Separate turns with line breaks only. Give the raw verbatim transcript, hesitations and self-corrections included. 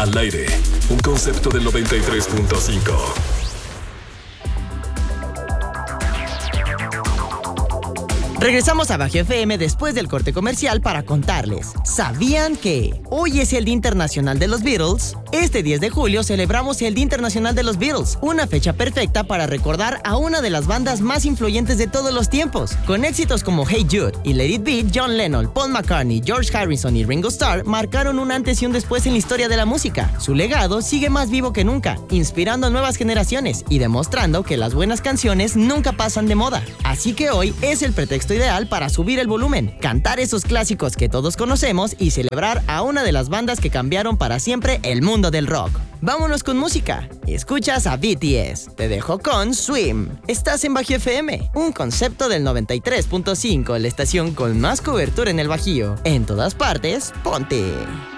Al aire, un concepto del noventa y tres punto cinco.
Regresamos a Bajo F M después del corte comercial para contarles. ¿Sabían que hoy es el Día Internacional de los Beatles? Este diez de julio celebramos el Día Internacional de los Beatles, una fecha perfecta para recordar a una de las bandas más influyentes de todos los tiempos. Con éxitos como Hey Jude y Let It Be, John Lennon, Paul McCartney, George Harrison y Ringo Starr marcaron un antes y un después en la historia de la música. Su legado sigue más vivo que nunca, inspirando a nuevas generaciones y demostrando que las buenas canciones nunca pasan de moda. Así que hoy es el pretexto ideal para subir el volumen, cantar esos clásicos que todos conocemos y celebrar a una de las bandas que cambiaron para siempre el mundo del rock. Vámonos con música. Escuchas a B T S. Te dejo con Swim. Estás en Bajo F M, un concepto del noventa y tres punto cinco, la estación con más cobertura en el Bajío. En todas partes, ponte.